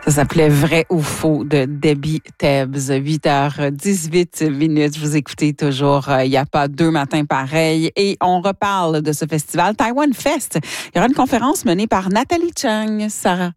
Ça s'appelait Vrai ou faux de Debbie Tebbs. 8h18. Vous écoutez toujours Il n'y a pas deux matins pareils. Et on reparle de ce festival Taiwan Fest. Il y aura une conférence menée par Nathalie Chang. Sarah.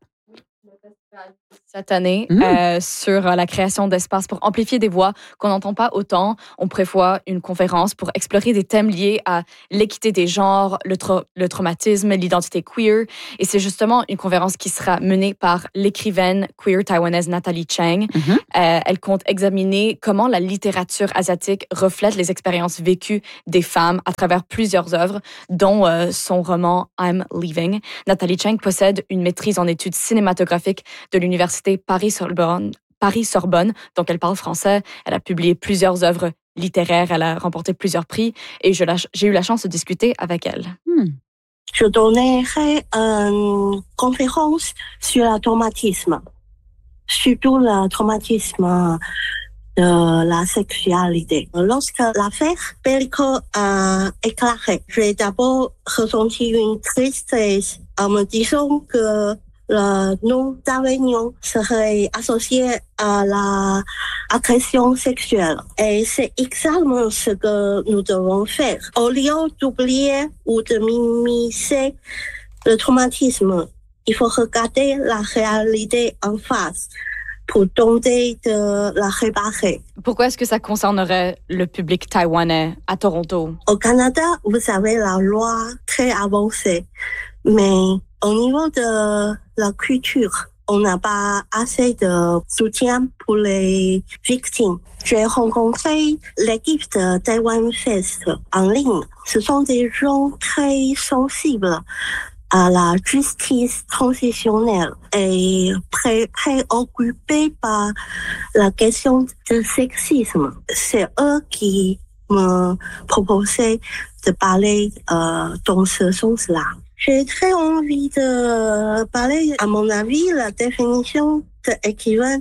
Cette année, sur la création d'espaces pour amplifier des voix qu'on n'entend pas autant. On prévoit une conférence pour explorer des thèmes liés à l'équité des genres, le traumatisme, l'identité queer. Et c'est justement une conférence qui sera menée par l'écrivaine queer taïwanaise Nathalie Chang. Elle compte examiner comment la littérature asiatique reflète les expériences vécues des femmes à travers plusieurs œuvres, dont son roman I'm Leaving. Nathalie Chang possède une maîtrise en études cinématographiques de l'université Paris-Sorbonne, donc elle parle français. Elle a publié plusieurs œuvres littéraires, elle a remporté plusieurs prix et j'ai eu la chance de discuter avec elle. Je donnerai une conférence sur le traumatisme, surtout le traumatisme de la sexualité. Lorsque l'affaire Bellico a éclaté, j'ai d'abord ressenti une tristesse en me disant que le nom d'Avignon serait associé à l'agression sexuelle. Et c'est exactement ce que nous devons faire. Au lieu d'oublier ou de minimiser le traumatisme, il faut regarder la réalité en face pour tenter de la réparer. Pourquoi est-ce que ça concernerait le public taïwanais à Toronto? Au Canada, vous avez la loi très avancée, mais au niveau de la culture, on n'a pas assez de soutien pour les victimes. J'ai rencontré l'équipe de Taiwan Fest en ligne. Ce sont des gens très sensibles à la justice transitionnelle et préoccupés par la question du sexisme. C'est eux qui me proposaient de parler dans ce sens-là. J'ai très envie de parler. À mon avis, la définition d'écrivain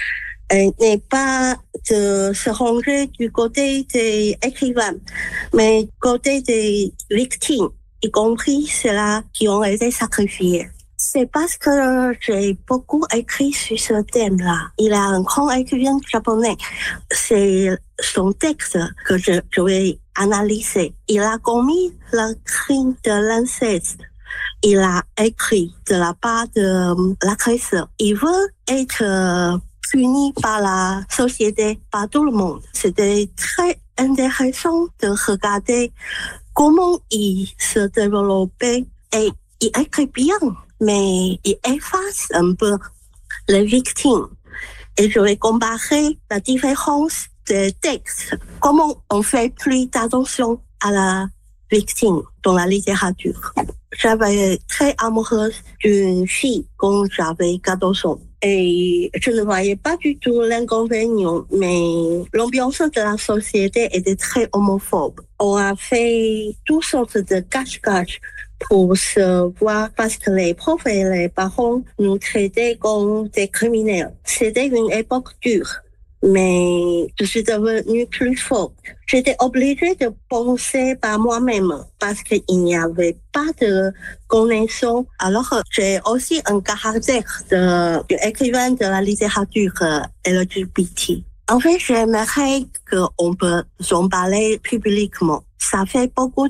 n'est pas de se ranger du côté des écrivains, mais du côté des victimes, y compris ceux-là qui ont été sacrifiés. C'est parce que j'ai beaucoup écrit sur ce thème-là. Il y a un grand écrivain japonais. C'est son texte que je vais analyser. Il a commis le crime de l'inceste. Il a écrit de la part de l'agresseur. Il veut être puni par la société, par tout le monde. C'était très intéressant de regarder comment il se développait et il écrit bien, mais il efface un peu les victimes. Et je vais comparer la différence des textes. Comment on fait plus d'attention à la victime dans la littérature. J'avais très amoureuse d'une fille quand j'avais 14 ans. Et je ne voyais pas du tout l'inconvénient, mais l'ambiance de la société était très homophobe. On a fait toutes sortes de cache-cache pour se voir parce que les profs et les parents nous traitaient comme des criminels. C'était une époque dure. Mais je suis devenue plus forte. J'étais obligée de penser par moi-même parce qu'il n'y avait pas de connaissances. Alors, j'ai aussi un caractère d'écrivain de la littérature LGBT. En fait, j'aimerais qu'on peut en parler publiquement. Ça fait beaucoup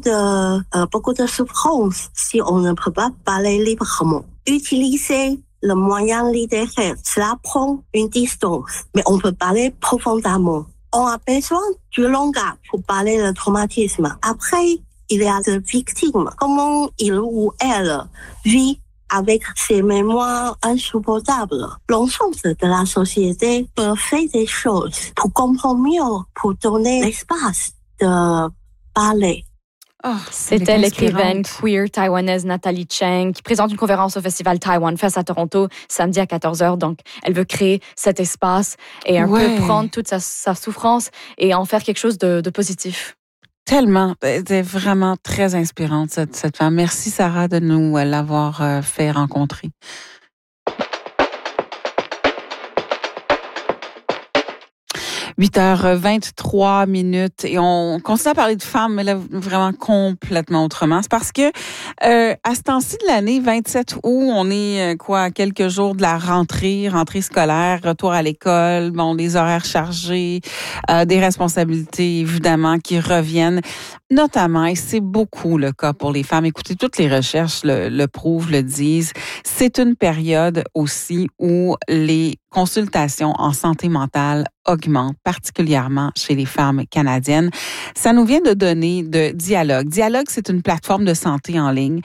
de souffrance si on ne peut pas parler librement. Utiliser le moyen littéraire, cela prend une distance, mais on peut parler profondément. On a besoin du langage pour parler du traumatisme. Après, il y a des victimes. Comment il ou elle vit avec ses mémoires insupportables. L'ensemble de la société peut faire des choses pour comprendre mieux, pour donner l'espace de parler. Oh, c'était l'écrivaine queer taïwanaise Nathalie Chang qui présente une conférence au festival Taiwan Fest à Toronto samedi à 14h. Donc, elle veut créer cet espace et un peu prendre toute sa souffrance et en faire quelque chose de positif. Tellement. C'est vraiment très inspirante, cette femme. Merci, Sarah, de nous l'avoir fait rencontrer. 8h23 et on continue à parler de femmes, mais là, vraiment complètement autrement. C'est parce que à ce temps-ci de l'année, 27 août, on est à quelques jours de la rentrée scolaire, retour à l'école, des horaires chargés, des responsabilités évidemment qui reviennent, notamment, et c'est beaucoup le cas pour les femmes. Écoutez, toutes les recherches le prouvent, le disent. C'est une période aussi où les consultations en santé mentale augmentent, particulièrement chez les femmes canadiennes. Ça nous vient de données de Dialogue. Dialogue, c'est une plateforme de santé en ligne.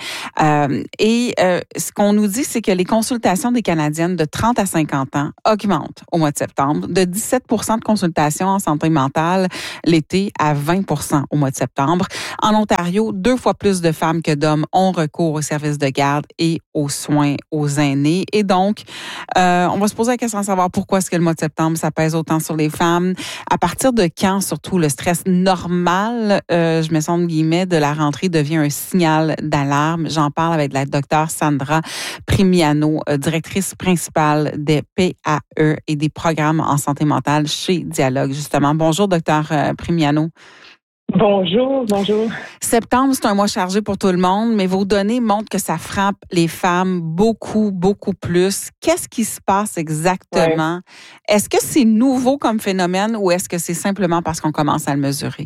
Ce qu'on nous dit, c'est que les consultations des Canadiennes de 30 à 50 ans augmentent au mois de septembre, de 17 % de consultations en santé mentale l'été à 20 % au mois de septembre. En Ontario, 2 fois plus de femmes que d'hommes ont recours aux services de garde et aux soins aux aînés. Et donc, on va se poser la question de savoir pourquoi est-ce que le mois de septembre, ça pèse autant sur les femmes. À partir de quand, surtout, le stress normal, je mets ça entre guillemets, de la rentrée devient un signal d'alarme. J'en parle avec la docteure Sandra Primiano, directrice principale des PAE et des programmes en santé mentale chez Dialogue, justement. Bonjour, docteur Primiano. Bonjour. Septembre, c'est un mois chargé pour tout le monde, mais vos données montrent que ça frappe les femmes beaucoup, beaucoup plus. Qu'est-ce qui se passe exactement? Ouais. Est-ce que c'est nouveau comme phénomène ou est-ce que c'est simplement parce qu'on commence à le mesurer?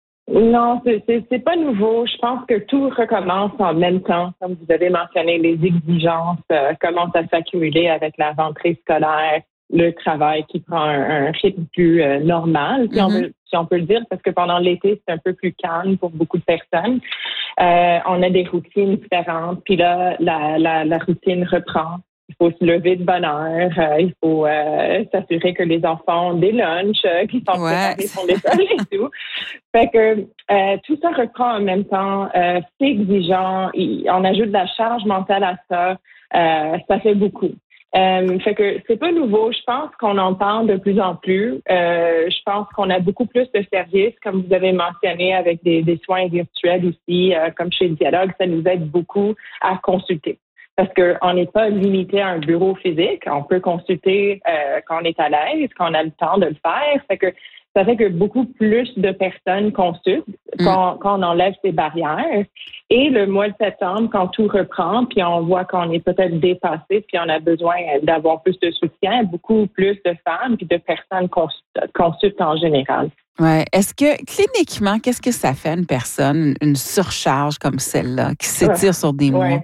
Non, c'est pas nouveau. Je pense que tout recommence en même temps. Comme vous avez mentionné, les exigences commencent à s'accumuler avec la rentrée scolaire, le travail qui prend un rythme plus normal, si on peut le dire, parce que pendant l'été, c'est un peu plus calme pour beaucoup de personnes. On a des routines différentes, puis là, la routine reprend. Il faut se lever de bonne heure, il faut s'assurer que les enfants ont des lunchs, qu'ils sont préparés pour l'école et tout. Fait que tout ça reprend en même temps, c'est exigeant, on ajoute de la charge mentale à ça, ça fait beaucoup. Fait que c'est pas nouveau. Je pense qu'on en parle de plus en plus. Je pense qu'on a beaucoup plus de services, comme vous avez mentionné, avec des soins virtuels aussi, comme chez Dialogue. Ça nous aide beaucoup à consulter. Parce qu'on n'est pas limité à un bureau physique. On peut consulter quand on est à l'aise, quand on a le temps de le faire. Ça fait que beaucoup plus de personnes consultent quand on enlève ces barrières. Et le mois de septembre, quand tout reprend, puis on voit qu'on est peut-être dépassé, puis on a besoin d'avoir plus de soutien, beaucoup plus de femmes puis de personnes consultent en général. Ouais. Est-ce que cliniquement, qu'est-ce que ça fait à une personne, une surcharge comme celle-là, qui s'étire sur des mois?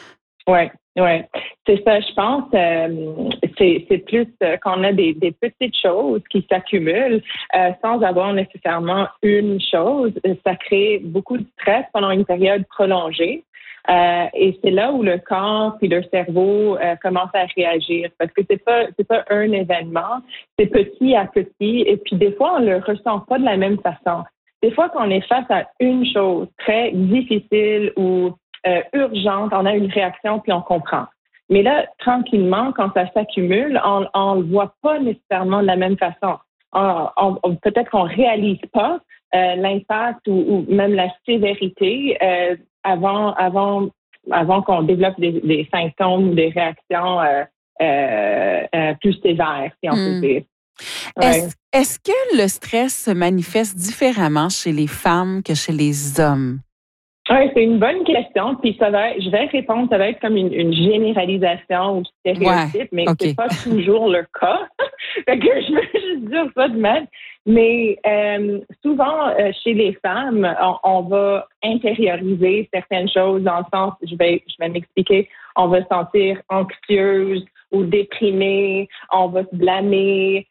Oui, c'est ça. Je pense c'est plus quand on a des petites choses qui s'accumulent sans avoir nécessairement une chose. Ça crée beaucoup de stress pendant une période prolongée. Et c'est là où le corps puis le cerveau commencent à réagir parce que c'est pas un événement, c'est petit à petit. Et puis des fois on le ressent pas de la même façon. Des fois quand on est face à une chose très difficile ou urgente, on a une réaction puis on comprend. Mais là, tranquillement, quand ça s'accumule, on le voit pas nécessairement de la même façon. Peut-être qu'on réalise pas l'impact ou même la sévérité avant qu'on développe des symptômes ou des réactions plus sévères, si on peut dire. Ouais. Est-ce que le stress se manifeste différemment chez les femmes que chez les hommes? Oui, c'est une bonne question. Puis je vais répondre, ça va être comme une généralisation ou stéréotype, mais c'est pas toujours le cas. Fait que je veux juste dire ça de même. Mais souvent, chez les femmes, on va intérioriser certaines choses dans le sens, je vais m'expliquer, on va se sentir anxieuse ou déprimée, on va se blâmer,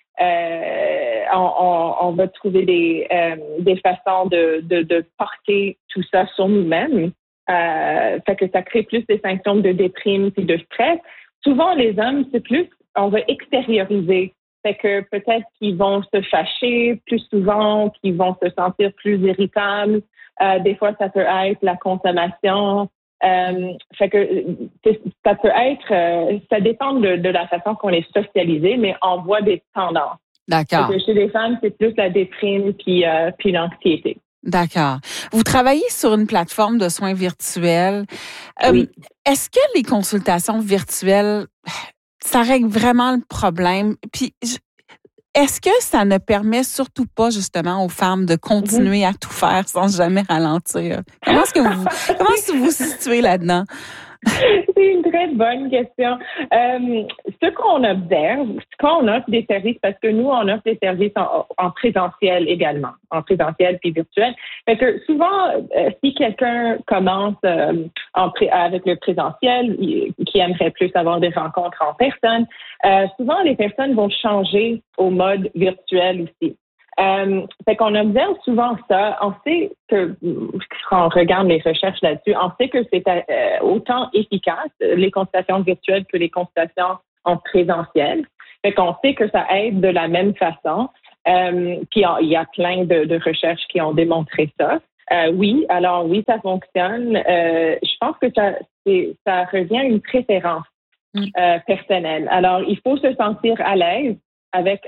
on va trouver des façons de porter tout ça sur nous-mêmes. Fait que ça crée plus des symptômes de déprime puis de stress. Souvent, les hommes, c'est plus, on va extérioriser. Fait que peut-être qu'ils vont se fâcher plus souvent, qu'ils vont se sentir plus irritables. Des fois, ça peut être la consommation. Fait que ça peut être, ça dépend de la façon qu'on est socialisé, mais on voit des tendances. D'accord. Fait que chez les femmes, c'est plus la déprime puis l'anxiété. D'accord. Vous travaillez sur une plateforme de soins virtuels. Oui. Est-ce que les consultations virtuelles, ça règle vraiment le problème? Puis Est-ce que ça ne permet surtout pas, justement, aux femmes de continuer à tout faire sans jamais ralentir? Comment est-ce que vous vous situez là-dedans? C'est une très bonne question. Ce qu'on observe, quand on offre des services, parce que nous, on offre des services en présentiel également, en présentiel puis virtuel. Fait que souvent, si quelqu'un commence avec le présentiel, qui aimerait plus avoir des rencontres en personne, souvent les personnes vont changer au mode virtuel aussi. Fait qu'on observe souvent ça. On sait que, quand on regarde les recherches là-dessus, on sait que c'est autant efficace, les consultations virtuelles, que les consultations en présentiel. Fait qu'on sait que ça aide de la même façon. Puis il y a plein de recherches qui ont démontré ça. Oui, ça fonctionne. Je pense que ça revient à une préférence personnelle. Alors, il faut se sentir à l'aise avec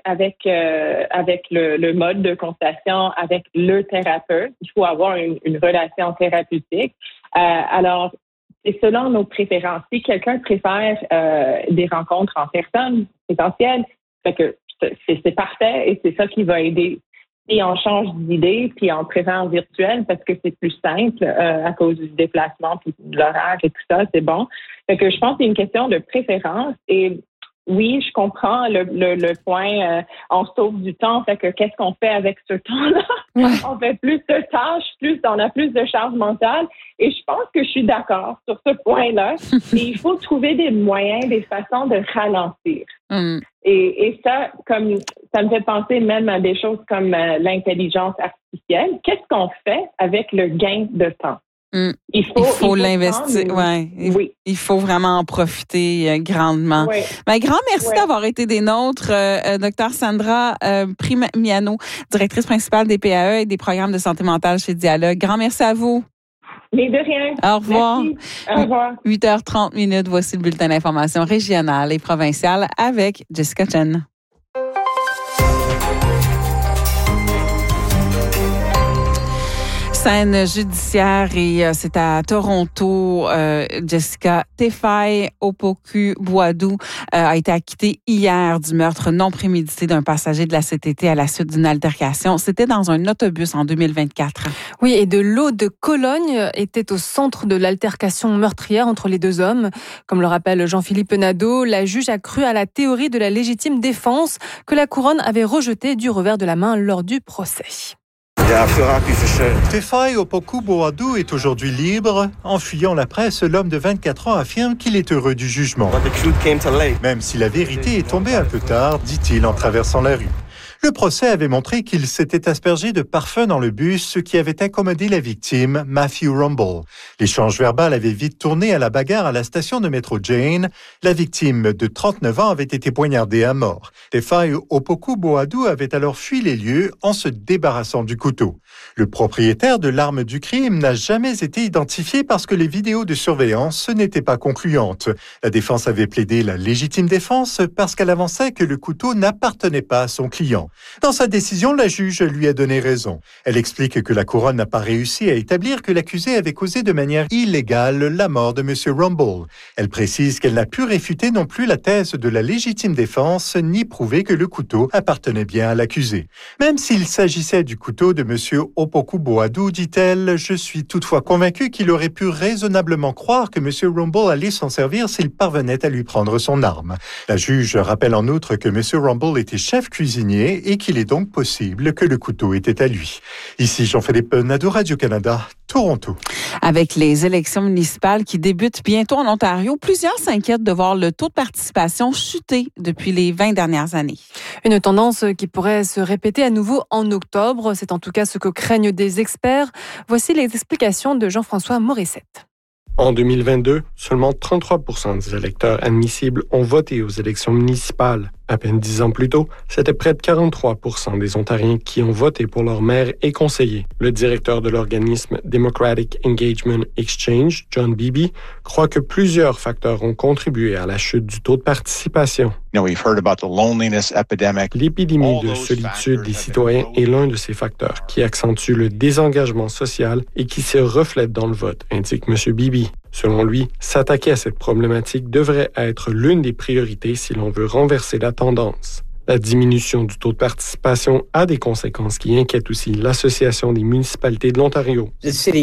le mode de consultation, avec le thérapeute. Il faut avoir une relation thérapeutique. Alors, c'est selon nos préférences. Si quelqu'un préfère des rencontres en personne, présentielles, fait que c'est parfait et c'est ça qui va aider. Si on change d'idée, puis on préfère en virtuel parce que c'est plus simple à cause du déplacement, puis de l'horaire et tout ça, c'est bon. Fait que je pense que c'est une question de préférence et oui, je comprends le point. On sauve du temps, fait que qu'est-ce qu'on fait avec ce temps-là? Ouais. On fait plus de tâches, on a plus de charge mentale. Et je pense que je suis d'accord sur ce point-là. Et il faut trouver des moyens, des façons de ralentir. Et ça, comme ça me fait penser même à des choses comme l'intelligence artificielle. Qu'est-ce qu'on fait avec le gain de temps? Il faut l'investir. Oui. Il faut vraiment en profiter grandement. Oui. Ben, grand merci d'avoir été des nôtres, Dr. Sandra Primiano, directrice principale des PAE et des programmes de santé mentale chez Dialogue. Grand merci à vous. Mais de rien. Au revoir. Merci. Au revoir. 8h30. Voici le bulletin d'information régionale et provinciale avec Jessica Chen. Scène judiciaire et c'est à Toronto. Jessica Tefai Opoku-Boadou a été acquittée hier du meurtre non prémédité d'un passager de la CTT à la suite d'une altercation. C'était dans un autobus en 2024. Oui, et de l'eau de Cologne était au centre de l'altercation meurtrière entre les deux hommes. Comme le rappelle Jean-Philippe Nadeau, la juge a cru à la théorie de la légitime défense que la couronne avait rejetée du revers de la main lors du procès. Tefai Opoku-Boadou est aujourd'hui libre. En fuyant la presse, l'homme de 24 ans affirme qu'il est heureux du jugement. Même si la vérité est tombée un peu tard, dit-il en traversant la rue. Le procès avait montré qu'il s'était aspergé de parfum dans le bus, ce qui avait incommodé la victime, Matthew Rumble. L'échange verbal avait vite tourné à la bagarre à la station de métro Jane. La victime de 39 ans avait été poignardée à mort. Tefai Opoku-Boadou avait alors fui les lieux en se débarrassant du couteau. Le propriétaire de l'arme du crime n'a jamais été identifié parce que les vidéos de surveillance n'étaient pas concluantes. La défense avait plaidé la légitime défense parce qu'elle avançait que le couteau n'appartenait pas à son client. Dans sa décision, la juge lui a donné raison. Elle explique que la couronne n'a pas réussi à établir que l'accusé avait causé de manière illégale la mort de M. Rumble. Elle précise qu'elle n'a pu réfuter non plus la thèse de la légitime défense ni prouver que le couteau appartenait bien à l'accusé. Même s'il s'agissait du couteau de M. Opoku-Boadou, dit-elle, je suis toutefois convaincue qu'il aurait pu raisonnablement croire que M. Rumble allait s'en servir s'il parvenait à lui prendre son arme. La juge rappelle en outre que M. Rumble était chef cuisinier et qu'il est donc possible que le couteau était à lui. Ici Jean-Philippe Nadeau, Radio-Canada, Toronto. Avec les élections municipales qui débutent bientôt en Ontario, plusieurs s'inquiètent de voir le taux de participation chuter depuis les 20 dernières années. Une tendance qui pourrait se répéter à nouveau en octobre. C'est en tout cas ce que craignent des experts. Voici les explications de Jean-François Morissette. En 2022, seulement 33% des électeurs admissibles ont voté aux élections municipales. À peine 10 ans plus tôt, c'était près de 43% des Ontariens qui ont voté pour leur maire et conseiller. Le directeur de l'organisme Democratic Engagement Exchange, John Beebe, croit que plusieurs facteurs ont contribué à la chute du taux de participation. L'épidémie de solitude des citoyens est l'un de ces facteurs qui accentue le désengagement social et qui se reflète dans le vote, indique M. Beebe. Selon lui, s'attaquer à cette problématique devrait être l'une des priorités si l'on veut renverser la tendance. La diminution du taux de participation a des conséquences qui inquiètent aussi l'Association des municipalités de l'Ontario. Ce sont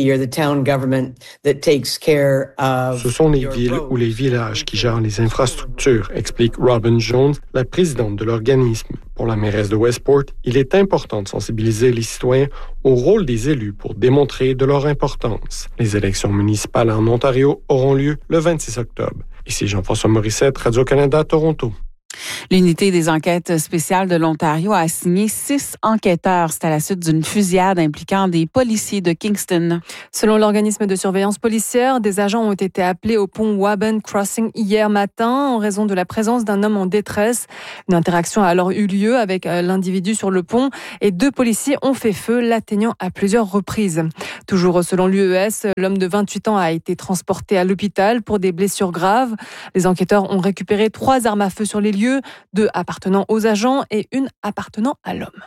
les villes ou les villages qui gèrent les infrastructures, explique Robin Jones, la présidente de l'organisme. Pour la mairesse de Westport, il est important de sensibiliser les citoyens au rôle des élus pour démontrer de leur importance. Les élections municipales en Ontario auront lieu le 26 octobre. Ici Jean-François Morissette, Radio-Canada, Toronto. L'unité des enquêtes spéciales de l'Ontario a assigné 6 enquêteurs. C'est à la suite d'une fusillade impliquant des policiers de Kingston. Selon l'organisme de surveillance policière, des agents ont été appelés au pont Waban Crossing hier matin en raison de la présence d'un homme en détresse. Une interaction a alors eu lieu avec l'individu sur le pont et 2 policiers ont fait feu, l'atteignant à plusieurs reprises. Toujours selon l'UES, l'homme de 28 ans a été transporté à l'hôpital pour des blessures graves. Les enquêteurs ont récupéré 3 armes à feu sur les lieux, 2 appartenant aux agents et 1 appartenant à l'homme.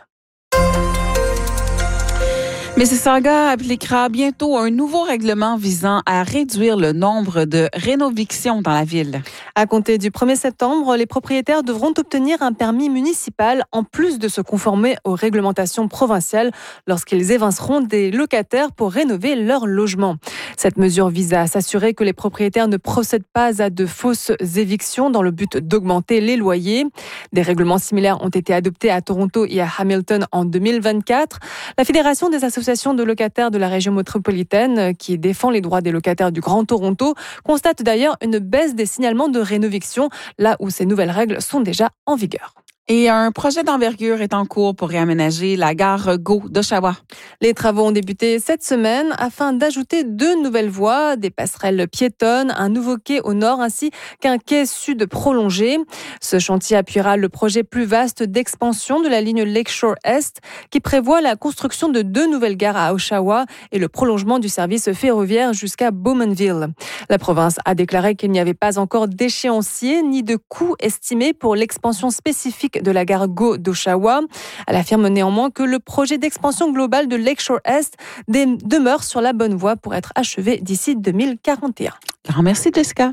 Mississauga appliquera bientôt un nouveau règlement visant à réduire le nombre de rénovictions dans la ville. À compter du 1er septembre, les propriétaires devront obtenir un permis municipal en plus de se conformer aux réglementations provinciales lorsqu'ils évinceront des locataires pour rénover leur logement. Cette mesure vise à s'assurer que les propriétaires ne procèdent pas à de fausses évictions dans le but d'augmenter les loyers. Des règlements similaires ont été adoptés à Toronto et à Hamilton en 2024. La Fédération des associations de locataires de la région métropolitaine, qui défend les droits des locataires du Grand Toronto, constate d'ailleurs une baisse des signalements de rénoviction, là où ces nouvelles règles sont déjà en vigueur. Et un projet d'envergure est en cours pour réaménager la gare GO d'Oshawa. Les travaux ont débuté cette semaine afin d'ajouter 2 nouvelles voies, des passerelles piétonnes, un nouveau quai au nord ainsi qu'un quai sud prolongé. Ce chantier appuiera le projet plus vaste d'expansion de la ligne Lakeshore Est qui prévoit la construction de 2 nouvelles gares à Oshawa et le prolongement du service ferroviaire jusqu'à Bowmanville. La province a déclaré qu'il n'y avait pas encore d'échéancier ni de coût estimé pour l'expansion spécifique de la gare GO d'Oshawa. Elle affirme néanmoins que le projet d'expansion globale de Lakeshore Est demeure sur la bonne voie pour être achevé d'ici 2041. Grand merci, Jessica.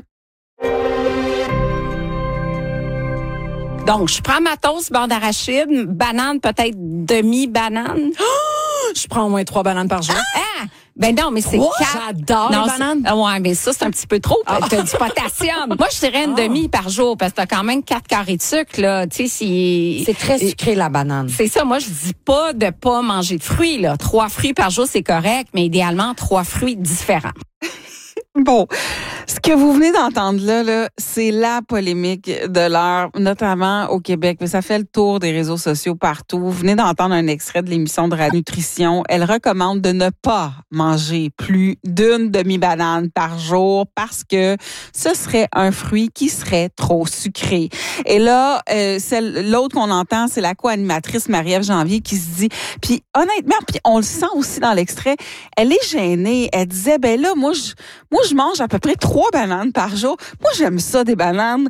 Donc, je prends ma toast, beurre d'arachide, banane, peut-être demi-banane. Oh! Je prends au moins 3 bananes par jour. Ah! Ben non, mais c'est 4. J'adore les bananes. Ouais, mais ça, c'est un petit peu trop. T'as du potassium. Moi, je dirais une demi par jour parce que t'as quand même 4 carrés de sucre, là. Tu sais, c'est très sucré, la banane. C'est ça. Moi, je dis pas de pas manger de fruits, là. 3 fruits par jour, c'est correct, mais idéalement, 3 fruits différents. Bon, ce que vous venez d'entendre là, c'est la polémique de l'heure, notamment au Québec. Mais ça fait le tour des réseaux sociaux partout. Vous venez d'entendre un extrait de l'émission de Radio Nutrition. Elle recommande de ne pas manger plus d'une demi-banane par jour parce que ce serait un fruit qui serait trop sucré. Et là, l'autre qu'on entend, c'est la co-animatrice Marie-Ève Janvier qui se dit, puis honnêtement, puis on le sent aussi dans l'extrait, elle est gênée. Elle disait, ben là, moi je mange à peu près 3 bananes par jour. Moi, j'aime ça, des bananes.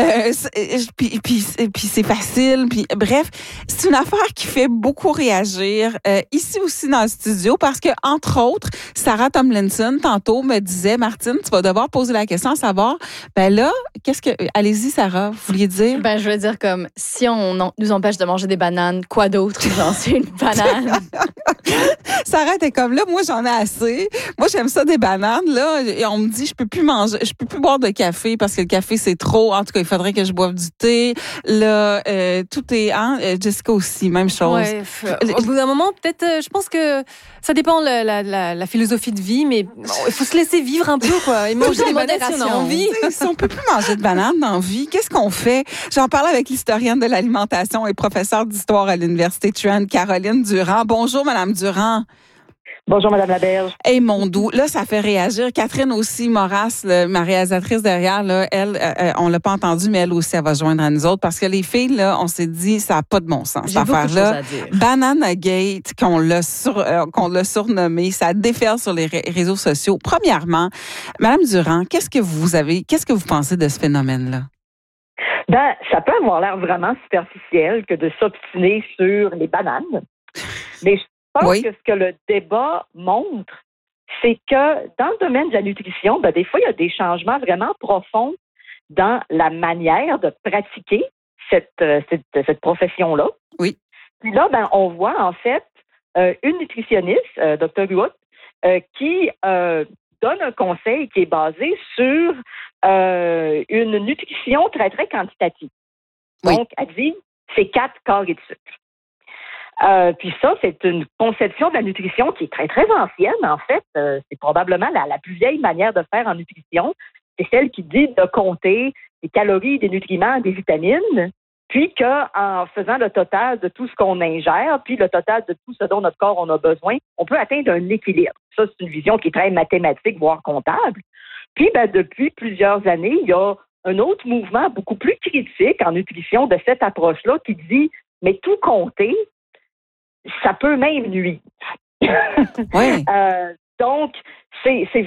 Puis c'est facile. Puis bref, c'est une affaire qui fait beaucoup réagir ici aussi dans le studio parce que, entre autres, Sarah Tomlinson, tantôt, me disait, Martine, tu vas devoir poser la question à savoir, ben là, allez-y, Sarah, vous vouliez dire? Ben, je veux dire, comme, si on nous empêche de manger des bananes, quoi d'autre? Genre, c'est une banane. Sarah était comme, là, moi, j'en ai assez. Moi, j'aime ça, des bananes, là. Et on me dit, je peux plus boire de café parce que le café, c'est trop. En tout cas, il faudrait que je boive du thé. Là, tout est, Jessica aussi, même chose. Ouais, au bout d'un moment, peut-être, je pense que ça dépend la philosophie de vie, mais il faut se laisser vivre un peu, quoi. Et manger des bananes si on a envie. Si on peut plus manger de bananes dans la vie, qu'est-ce qu'on fait? J'en parle avec l'historienne de l'alimentation et professeure d'histoire à l'Université Trent, Caroline Durand. Bonjour, Madame Durand. Bonjour, Madame Laberge. Hey, mon doux, là, ça fait réagir. Catherine aussi, Moras, ma réalisatrice derrière, là, elle, on l'a pas entendue, mais elle aussi, elle va se joindre à nous autres parce que les filles, là, on s'est dit, ça n'a pas de bon sens, cette affaire-là. Banana Gate, qu'on l'a surnommé, ça déferle sur les réseaux sociaux. Premièrement, Madame Durand, qu'est-ce que vous pensez de ce phénomène-là? Ben, ça peut avoir l'air vraiment superficiel que de s'obstiner sur les bananes. Mais je pense que ce que le débat montre, c'est que dans le domaine de la nutrition, ben, des fois, il y a des changements vraiment profonds dans la manière de pratiquer cette profession-là. Oui. Puis là, on voit en fait une nutritionniste, Dr. Ruot, qui donne un conseil qui est basé sur une nutrition très, très quantitative. Oui. Donc, elle dit, c'est 4 carrés de sucre. Puis ça, c'est une conception de la nutrition qui est très, très ancienne, en fait. C'est probablement la plus vieille manière de faire en nutrition. C'est celle qui dit de compter des calories, des nutriments, des vitamines, puis qu'en faisant le total de tout ce qu'on ingère, puis le total de tout ce dont notre corps en a besoin, on peut atteindre un équilibre. Ça, c'est une vision qui est très mathématique, voire comptable. Puis, depuis plusieurs années, il y a un autre mouvement beaucoup plus critique en nutrition de cette approche-là qui dit, mais tout compter, ça peut même nuire. Oui. Donc, c'est